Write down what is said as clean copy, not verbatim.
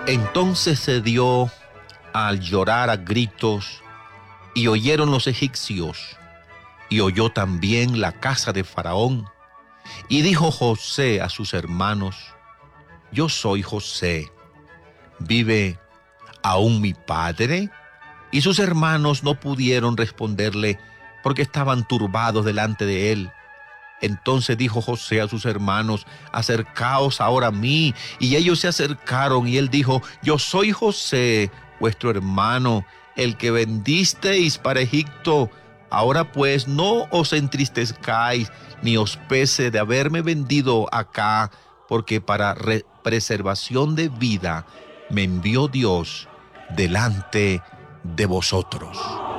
Entonces se dio al llorar a gritos, y oyeron los egipcios, y oyó también la casa de Faraón. Y dijo José a sus hermanos: Yo soy José, ¿vive aún mi padre? Y sus hermanos no pudieron responderle, porque estaban turbados delante de él. Entonces dijo José a sus hermanos: Acercaos ahora a mí. Y ellos se acercaron, y él dijo: Yo soy José, vuestro hermano, el que vendisteis para Egipto. Ahora pues no os entristezcáis, ni os pese de haberme vendido acá, porque para preservación de vida me envió Dios delante de vosotros.